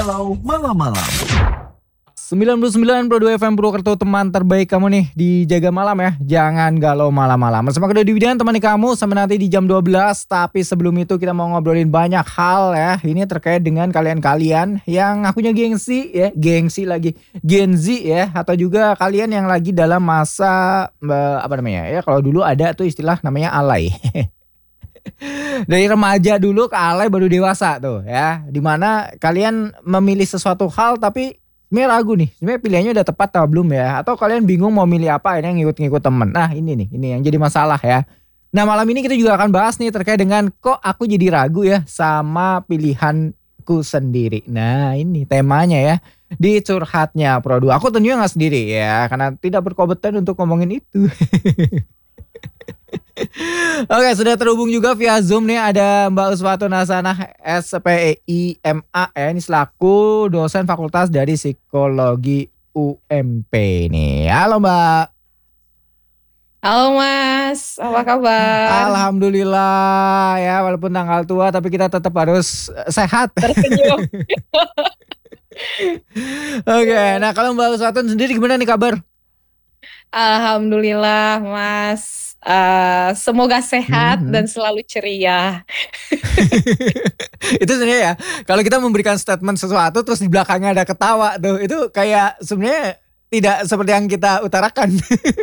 Galau Malam-Malam. 99,2 FM Purwokerto, teman terbaik kamu nih di Jaga Malam ya. Jangan galau malam-malam. Bersama Kedua Dividan temani kamu sampai nanti di jam 12. Tapi sebelum itu kita mau ngobrolin banyak hal ya. Ini terkait dengan kalian-kalian yang akunya gengsi ya. Gengsi lagi. Gen Z ya. Atau juga kalian yang lagi dalam masa apa namanya ya. Kalau dulu ada tuh istilah namanya alay. Dari remaja dulu ke alay baru dewasa tuh ya. Dimana kalian memilih sesuatu hal tapi sebenarnya ragu nih, sebenarnya pilihannya udah tepat atau belum ya? Atau kalian bingung mau milih apa, akhirnya ngikut-ngikut temen. Nah ini nih, ini yang jadi masalah ya. Nah malam ini kita juga akan bahas nih terkait dengan kok aku jadi ragu ya sama pilihanku sendiri. Nah ini temanya ya, di curhatnya Pro2. Aku tentunya gak sendiri ya, karena tidak berkompeten untuk ngomongin itu. Oke, sudah terhubung juga via Zoom nih ada Mbak Uswatun Hasanah SPIMA ya. Ini selaku dosen fakultas dari Psikologi UMP nih. Halo Mbak. Halo Mas, apa kabar? Alhamdulillah ya, walaupun tanggal tua tapi kita tetap harus sehat. Tersenyum. Oke, nah kalau Mbak Uswatun sendiri gimana nih kabar? Alhamdulillah Mas, semoga sehat dan selalu ceria. Itu sebenarnya ya, kalau kita memberikan statement sesuatu terus di belakangnya ada ketawa tuh, itu kayak sebenarnya tidak seperti yang kita utarakan.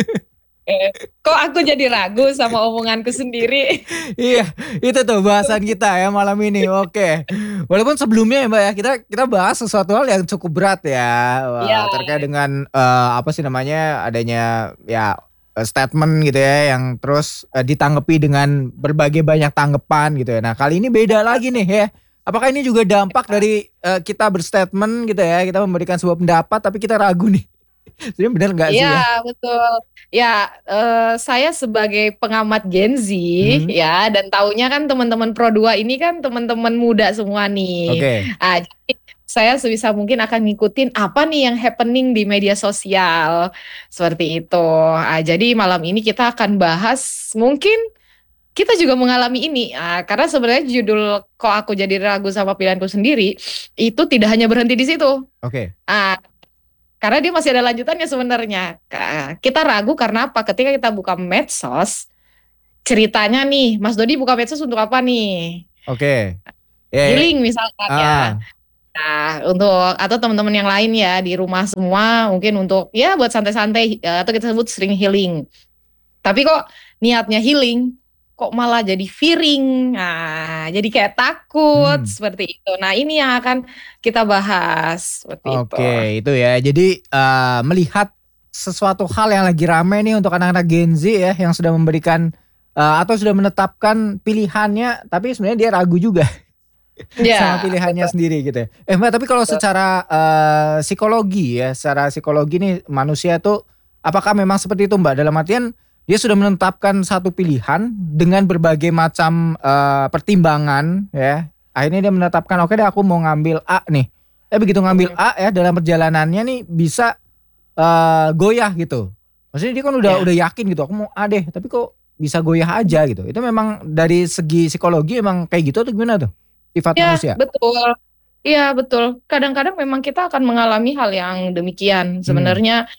Kok aku jadi ragu sama omonganku sendiri? Iya, itu tuh bahasan kita ya malam ini. Oke. Walaupun sebelumnya ya Mbak ya, kita bahas sesuatu hal yang cukup berat ya. Wah, Ya. terkait dengan apa sih namanya, adanya ya statement gitu ya yang terus ditanggapi dengan berbagai banyak tanggapan gitu ya. Nah, kali ini beda lagi nih ya. Apakah ini juga dampak dari kita berstatement gitu ya, kita memberikan sebuah pendapat tapi kita ragu nih. Sebenarnya benar nggak sih ya? Iya betul. Ya, saya sebagai pengamat Gen Z ya, dan taunya kan teman-teman Pro2 ini kan teman-teman muda semua nih. Oke. Jadi saya sebisa mungkin akan ngikutin apa nih yang happening di media sosial seperti itu. Jadi malam ini kita akan bahas mungkin kita juga mengalami ini, karena sebenarnya judul kok aku jadi ragu sama pilihanku sendiri itu tidak hanya berhenti di situ. Oke. Karena dia masih ada lanjutannya sebenarnya. Kita ragu karena apa? Ketika kita buka medsos, ceritanya nih, Mas Dodi buka medsos untuk apa nih? Oke. Healing misalkan ya. Nah, untuk atau teman-teman yang lain ya di rumah semua mungkin untuk ya buat santai-santai atau kita sebut sering healing. Tapi kok niatnya healing, kok malah jadi fearing. Nah, jadi kayak takut seperti itu. Nah, ini yang akan kita bahas seperti itu. Oke, itu ya. Jadi melihat sesuatu hal yang lagi rame nih untuk anak-anak Gen Z ya, yang sudah memberikan atau sudah menetapkan pilihannya, tapi sebenarnya dia ragu juga sama pilihannya sendiri gitu ya. Mbak, tapi kalau secara psikologi ya, secara psikologi nih manusia tuh apakah memang seperti itu Mbak? Dalam artian dia sudah menetapkan satu pilihan dengan berbagai macam pertimbangan ya. Akhirnya dia menetapkan oke deh aku mau ngambil A nih. Begitu ngambil A ya dalam perjalanannya nih bisa goyah gitu. Maksudnya dia kan udah yakin gitu aku mau A deh, tapi kok bisa goyah aja gitu. Itu memang dari segi psikologi emang kayak gitu atau gimana tuh? Sifat manusia. Betul. Iya betul. Kadang-kadang memang kita akan mengalami hal yang demikian. Sebenarnya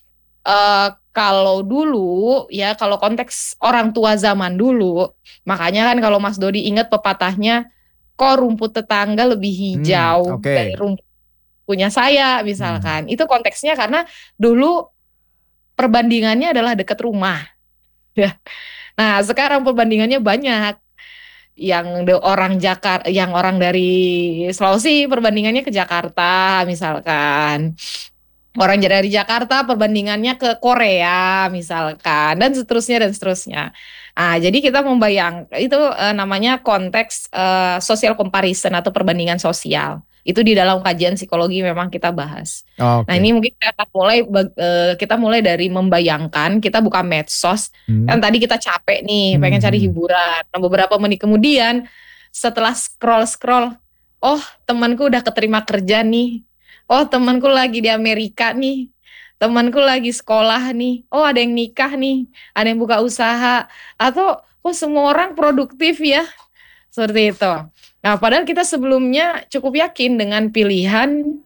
kalau dulu ya, kalau konteks orang tua zaman dulu, makanya kan kalau Mas Dodi ingat pepatahnya, kok rumput tetangga lebih hijau dari rumput punya saya misalkan. Itu konteksnya karena dulu perbandingannya adalah dekat rumah. Ya. Nah, sekarang perbandingannya banyak. Yang orang dari Sulawesi perbandingannya ke Jakarta misalkan. Orang dari Jakarta perbandingannya ke Korea misalkan, dan seterusnya. Jadi kita membayangkan itu namanya konteks social comparison atau perbandingan sosial. Itu di dalam kajian psikologi memang kita bahas. Nah ini mungkin kita mulai dari membayangkan kita buka medsos. Kan tadi kita capek nih pengen cari hiburan. Nah, beberapa menit kemudian setelah scroll, oh temanku udah keterima kerja nih. Oh temanku lagi di Amerika nih, temanku lagi sekolah nih, oh ada yang nikah nih, ada yang buka usaha, atau oh semua orang produktif ya, seperti itu. Nah padahal kita sebelumnya cukup yakin dengan pilihan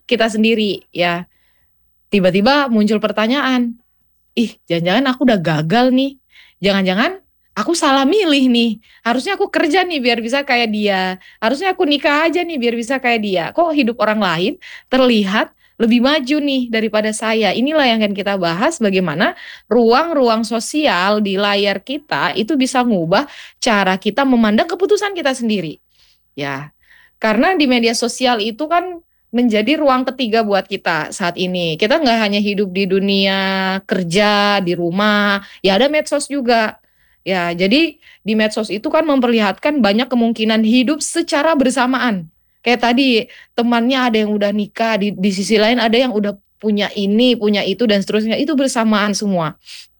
kita sendiri ya. Tiba-tiba muncul pertanyaan, ih jangan-jangan aku udah gagal nih, jangan-jangan aku salah milih nih, harusnya aku kerja nih biar bisa kayak dia, harusnya aku nikah aja nih biar bisa kayak dia, kok hidup orang lain terlihat lebih maju nih daripada saya. Inilah yang akan kita bahas, bagaimana ruang-ruang sosial di layar kita itu bisa ngubah cara kita memandang keputusan kita sendiri. Ya, karena di media sosial itu kan menjadi ruang ketiga buat kita saat ini. Kita nggak hanya hidup di dunia kerja, di rumah, ya ada medsos juga. Ya, jadi di medsos itu kan memperlihatkan banyak kemungkinan hidup secara bersamaan. Kayak tadi temannya ada yang udah nikah, di sisi lain ada yang udah punya ini, punya itu dan seterusnya. Itu bersamaan semua.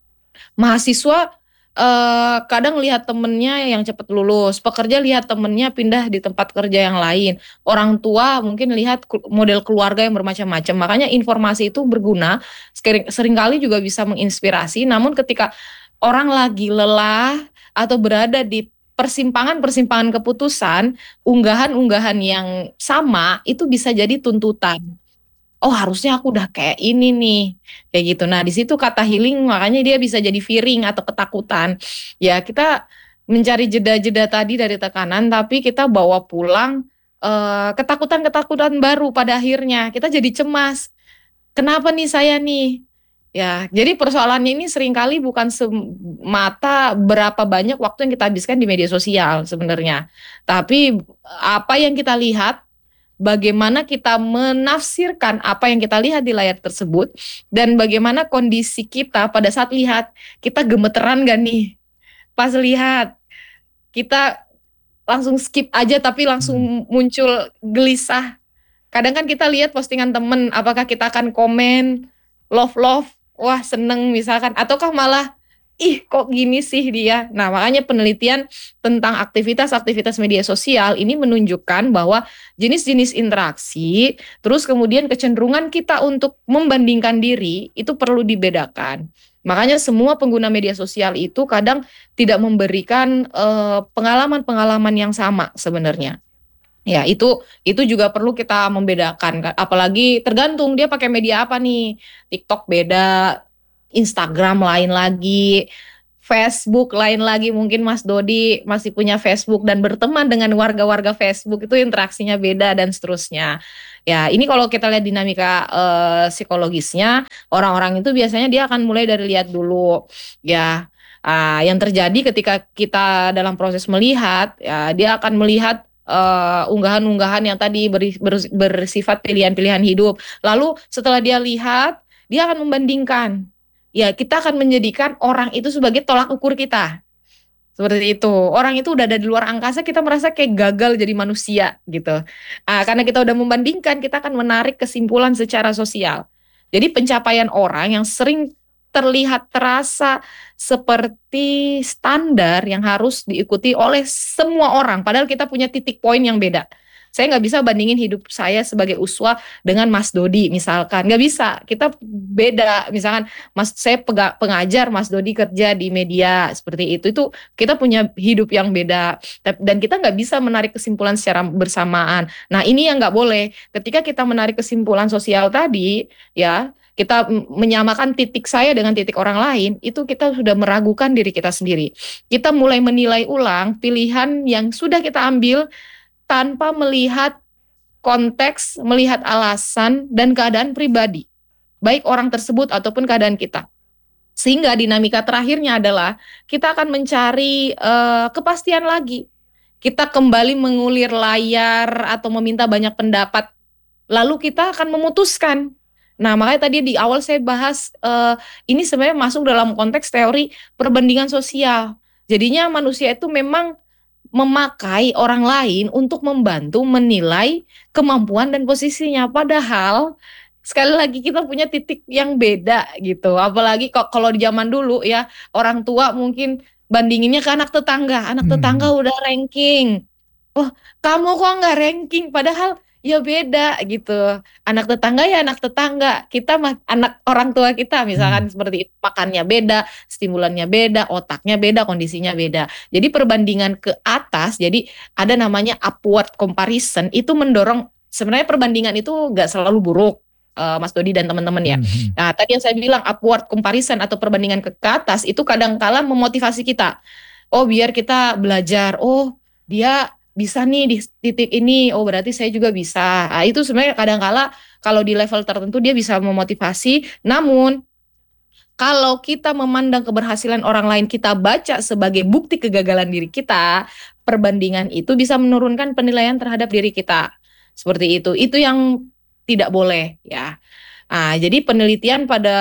Mahasiswa kadang lihat temennya yang cepat lulus, pekerja lihat temennya pindah di tempat kerja yang lain, orang tua mungkin lihat model keluarga yang bermacam-macam. Makanya informasi itu berguna, seringkali juga bisa menginspirasi. Namun ketika orang lagi lelah atau berada di persimpangan-persimpangan keputusan, unggahan-unggahan yang sama itu bisa jadi tuntutan. Oh harusnya aku udah kayak ini nih, kayak gitu. Nah di situ kata healing makanya dia bisa jadi fearing atau ketakutan. Ya kita mencari jeda-jeda tadi dari tekanan, tapi kita bawa pulang ketakutan-ketakutan baru pada akhirnya. Kita jadi cemas. Kenapa nih saya nih? Ya, jadi persoalannya ini seringkali bukan semata berapa banyak waktu yang kita habiskan di media sosial sebenarnya. Tapi apa yang kita lihat, bagaimana kita menafsirkan apa yang kita lihat di layar tersebut, dan bagaimana kondisi kita pada saat lihat, kita gemeteran gak nih pas lihat, kita langsung skip aja tapi langsung muncul gelisah. Kadang kan kita lihat postingan temen, apakah kita akan komen love, wah seneng misalkan, ataukah malah ih kok gini sih dia. Nah makanya penelitian tentang aktivitas-aktivitas media sosial ini menunjukkan bahwa jenis-jenis interaksi, terus kemudian kecenderungan kita untuk membandingkan diri itu perlu dibedakan. Makanya semua pengguna media sosial itu kadang tidak memberikan pengalaman-pengalaman yang sama sebenarnya. Ya, itu juga perlu kita membedakan. Apalagi tergantung dia pakai media apa nih. TikTok beda, Instagram lain lagi, Facebook lain lagi. Mungkin Mas Dodi masih punya Facebook dan berteman dengan warga-warga Facebook, itu interaksinya beda dan seterusnya. Ya, ini kalau kita lihat dinamika psikologisnya, orang-orang itu biasanya dia akan mulai dari lihat dulu. Ya, yang terjadi ketika kita dalam proses melihat, ya dia akan melihat unggahan-unggahan yang tadi bersifat pilihan-pilihan hidup. Lalu setelah dia lihat, dia akan membandingkan. Ya, kita akan menjadikan orang itu sebagai tolak ukur kita. Seperti itu. Orang itu udah ada di luar angkasa, kita merasa kayak gagal jadi manusia gitu. Karena kita udah membandingkan, kita akan menarik kesimpulan secara sosial. Jadi pencapaian orang yang sering terlihat terasa seperti standar yang harus diikuti oleh semua orang. Padahal kita punya titik poin yang beda. Saya nggak bisa bandingin hidup saya sebagai Uswa dengan Mas Dodi misalkan. Nggak bisa, kita beda. Misalkan saya pengajar, Mas Dodi kerja di media, seperti itu. Itu kita punya hidup yang beda. Dan kita nggak bisa menarik kesimpulan secara bersamaan. Nah ini yang nggak boleh. Ketika kita menarik kesimpulan sosial tadi, ya kita menyamakan titik saya dengan titik orang lain, itu kita sudah meragukan diri kita sendiri. Kita mulai menilai ulang pilihan yang sudah kita ambil tanpa melihat konteks, melihat alasan dan keadaan pribadi, baik orang tersebut ataupun keadaan kita. Sehingga dinamika terakhirnya adalah kita akan mencari kepastian lagi. Kita kembali mengulir layar atau meminta banyak pendapat, lalu kita akan memutuskan. Nah, makanya tadi di awal saya bahas ini sebenarnya masuk dalam konteks teori perbandingan sosial. Jadinya manusia itu memang memakai orang lain untuk membantu menilai kemampuan dan posisinya. Padahal sekali lagi kita punya titik yang beda gitu. Apalagi kalau di zaman dulu ya, orang tua mungkin bandinginnya ke anak tetangga. Anak tetangga udah ranking. Oh, kamu kok nggak ranking? Padahal ya beda gitu. Anak tetangga ya anak tetangga. Kita anak orang tua kita misalkan seperti itu. Makannya beda, stimulannya beda, otaknya beda, kondisinya beda. Jadi perbandingan ke atas, jadi ada namanya upward comparison, itu mendorong sebenarnya perbandingan itu nggak selalu buruk, Mas Dodi dan teman-teman ya. Nah, tadi yang saya bilang upward comparison atau perbandingan ke atas itu kadang-kala memotivasi kita. Oh, biar kita belajar. Oh, dia bisa nih di titik ini. Oh, berarti saya juga bisa. Nah, itu sebenarnya kadang-kala kalau di level tertentu dia bisa memotivasi. Namun kalau kita memandang keberhasilan orang lain kita baca sebagai bukti kegagalan diri kita, perbandingan itu bisa menurunkan penilaian terhadap diri kita. Seperti itu. Itu yang tidak boleh ya. Nah, jadi penelitian pada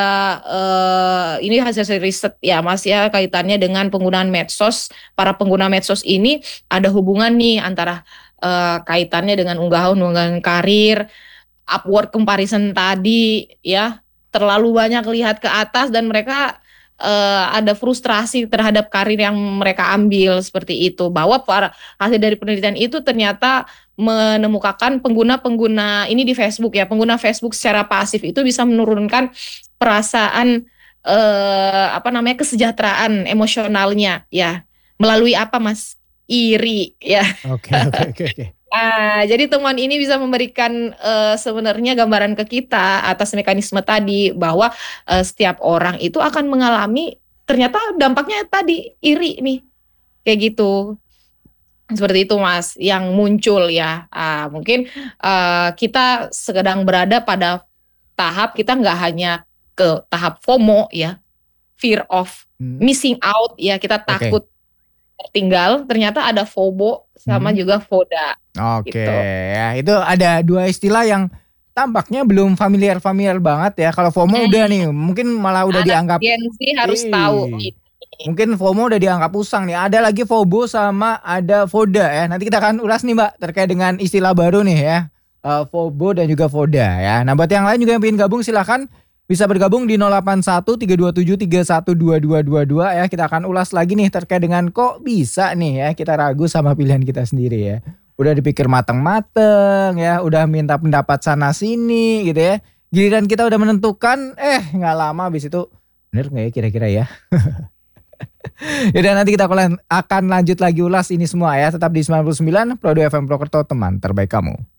ini hasil riset ya Mas ya, kaitannya dengan penggunaan medsos. Para pengguna medsos ini ada hubungan nih antara kaitannya dengan unggahan-unggahan karir, upward comparison tadi ya, terlalu banyak lihat ke atas dan mereka ada frustrasi terhadap karir yang mereka ambil seperti itu. Bahwa para hasil dari penelitian itu ternyata menemukan pengguna-pengguna ini di Facebook ya, pengguna Facebook secara pasif itu bisa menurunkan perasaan apa namanya kesejahteraan emosionalnya ya. Melalui apa Mas? Iri ya. Oke, oke, oke, oke. Jadi temuan ini bisa memberikan sebenarnya gambaran ke kita atas mekanisme tadi bahwa setiap orang itu akan mengalami ternyata dampaknya tadi iri nih kayak gitu. Seperti itu Mas yang muncul ya. Mungkin kita sedang berada pada tahap kita nggak hanya ke tahap FOMO ya, fear of missing out ya, kita Oke. takut tertinggal, ternyata ada FOBO sama juga FODA. Oke, Gitu. ya itu ada dua istilah yang tampaknya belum familiar banget ya. Kalau FOMO udah nih, mungkin malah udah Anak dianggap Gen Z harus tahu ini. mungkin FOMO udah dianggap usang nih. Ada lagi FOBO sama ada FODA ya. Nanti kita akan ulas nih Mbak terkait dengan istilah baru nih ya. FOBO dan juga FODA ya. Nah buat yang lain juga yang pengen gabung silahkan bisa bergabung di 081 327 312222 ya. Kita akan ulas lagi nih terkait dengan kok bisa nih ya kita ragu sama pilihan kita sendiri ya. Udah dipikir mateng-mateng ya, udah minta pendapat sana sini gitu ya. Giliran kita udah menentukan, nggak lama habis itu bener nggak ya kira-kira ya? Yaudah nanti kita akan lanjut lagi ulas ini semua ya. Tetap di 99 Pro 2 FM Purwokerto, teman terbaik kamu.